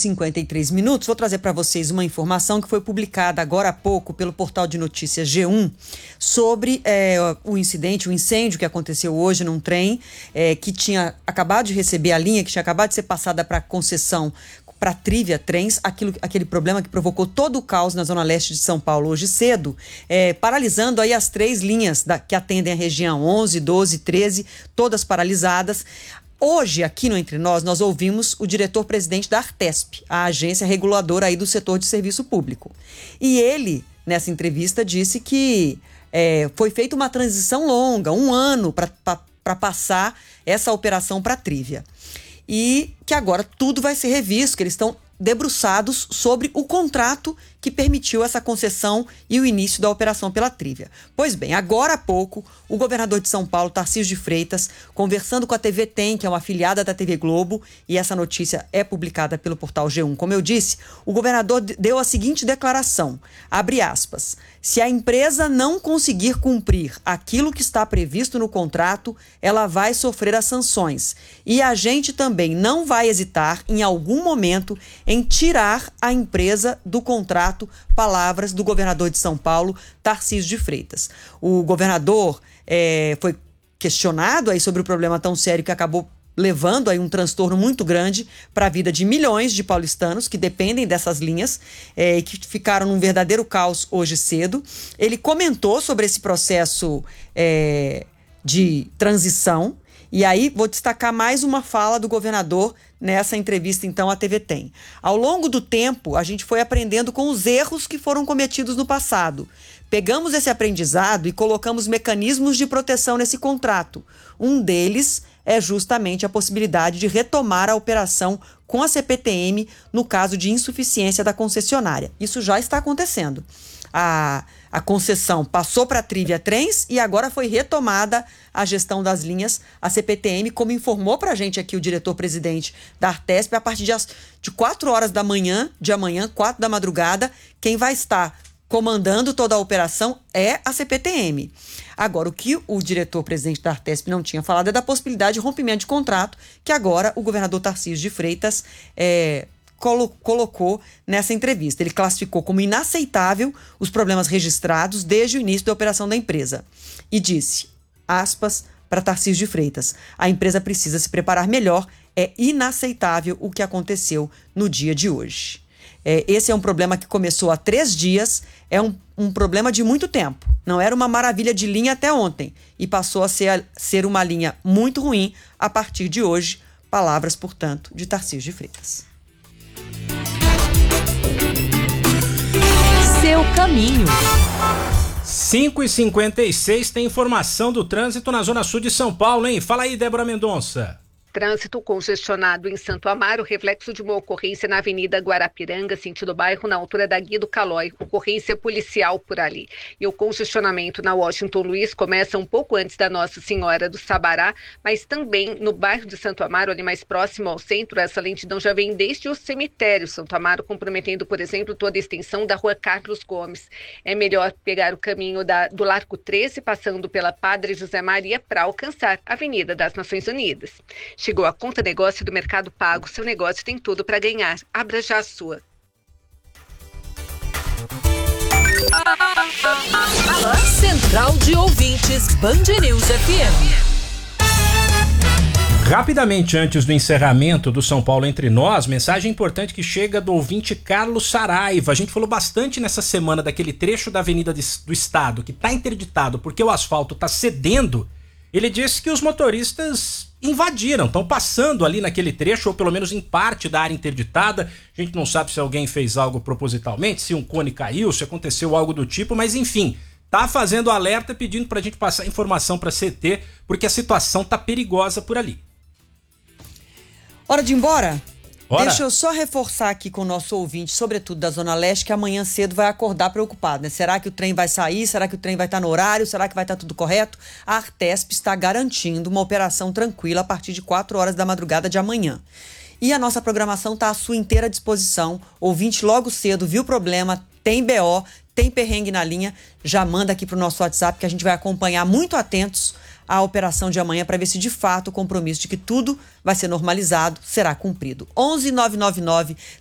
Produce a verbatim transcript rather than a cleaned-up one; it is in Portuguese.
cinquenta e três minutos, vou trazer para vocês uma informação que foi publicada agora há pouco pelo portal de notícias G um sobre é, o incidente, o incêndio que aconteceu hoje num trem é, que tinha acabado de receber a linha, que tinha acabado de ser passada para concessão para a Trivia Trens, aquilo, aquele problema que provocou todo o caos na zona leste de São Paulo hoje cedo, é, paralisando aí as três linhas da, que atendem a região, onze, doze, treze, todas paralisadas. Hoje, aqui no Entre Nós, nós ouvimos o diretor-presidente da Artesp, a agência reguladora aí do setor de serviço público. E ele, nessa entrevista, disse que é, foi feita uma transição longa, um ano para passar essa operação para a Trivia. E que agora tudo vai ser revisto, que eles estão debruçados sobre o contrato que permitiu essa concessão e o início da operação pela Trivia. Pois bem, agora há pouco, o governador de São Paulo, Tarcísio de Freitas, conversando com a T V Tem, que é uma afiliada da T V Globo, e essa notícia é publicada pelo portal G um. Como eu disse, o governador deu a seguinte declaração, abre aspas, se a empresa não conseguir cumprir aquilo que está previsto no contrato, ela vai sofrer as sanções. E a gente também não vai hesitar, em algum momento, em tirar a empresa do contrato. Palavras do governador de São Paulo, Tarcísio de Freitas. O governador é, foi questionado aí sobre o problema tão sério que acabou levando aí um transtorno muito grande para a vida de milhões de paulistanos que dependem dessas linhas e é, que ficaram num verdadeiro caos hoje cedo. Ele comentou sobre esse processo é, de transição. E aí, vou destacar mais uma fala do governador nessa entrevista, então, à T V Tem. Ao longo do tempo, a gente foi aprendendo com os erros que foram cometidos no passado. Pegamos esse aprendizado e colocamos mecanismos de proteção nesse contrato. Um deles é justamente a possibilidade de retomar a operação com a C P T M no caso de insuficiência da concessionária. Isso já está acontecendo. A, a concessão passou para a Trivia Trens e agora foi retomada a gestão das linhas, a C P T M, como informou para a gente aqui o diretor-presidente da Artesp, a partir de, as, de quatro horas da manhã, de amanhã, quatro da madrugada, quem vai estar comandando toda a operação é a C P T M. Agora, o que o diretor-presidente da Artesp não tinha falado é da possibilidade de rompimento de contrato, que agora o governador Tarcísio de Freitas é, colo- colocou nessa entrevista. Ele classificou como inaceitável os problemas registrados desde o início da operação da empresa. E disse, aspas, para Tarcísio de Freitas, a empresa precisa se preparar melhor, é inaceitável o que aconteceu no dia de hoje. É, esse é um problema que começou há três dias, é um, um problema de muito tempo. Não era uma maravilha de linha até ontem e passou a ser, a ser uma linha muito ruim a partir de hoje. Palavras, portanto, de Tarcísio de Freitas. Seu caminho. cinco e cinquenta e seis tem informação do trânsito na Zona Sul de São Paulo, hein? Fala aí, Débora Mendonça. Trânsito congestionado em Santo Amaro, reflexo de uma ocorrência na Avenida Guarapiranga, sentido bairro, na altura da Guido Calói, ocorrência policial por ali. E o congestionamento na Washington Luiz começa um pouco antes da Nossa Senhora do Sabará, mas também no bairro de Santo Amaro, ali mais próximo ao centro, essa lentidão já vem desde o cemitério Santo Amaro, comprometendo, por exemplo, toda a extensão da Rua Carlos Gomes. É melhor pegar o caminho da, do Largo treze, passando pela Padre José Maria, para alcançar a Avenida das Nações Unidas. Chegou a Conta Negócio do Mercado Pago. Seu negócio tem tudo para ganhar. Abra já a sua. Central de Ouvintes Band News F M. Rapidamente, antes do encerramento do São Paulo Entre Nós, mensagem importante que chega do ouvinte Carlos Saraiva. A gente falou bastante nessa semana daquele trecho da Avenida do Estado que está interditado porque o asfalto está cedendo. Ele disse que os motoristas invadiram, estão passando ali naquele trecho, ou pelo menos em parte da área interditada. A gente não sabe se alguém fez algo propositalmente, se um cone caiu, se aconteceu algo do tipo, mas enfim, tá fazendo alerta, pedindo pra gente passar informação pra C T, porque a situação tá perigosa por ali. Hora de ir embora? Bora. Deixa eu só reforçar aqui com o nosso ouvinte, sobretudo da Zona Leste, que amanhã cedo vai acordar preocupado, né? Será que o trem vai sair? Será que o trem vai estar no horário? Será que vai estar tudo correto? A Artesp está garantindo uma operação tranquila a partir de quatro horas da madrugada de amanhã. E a nossa programação está à sua inteira disposição. Ouvinte logo cedo, viu o problema, tem B O, tem perrengue na linha, já manda aqui para o nosso WhatsApp que a gente vai acompanhar muito atentos a operação de amanhã para ver se de fato o compromisso de que tudo vai ser normalizado será cumprido. onze nove nove nove,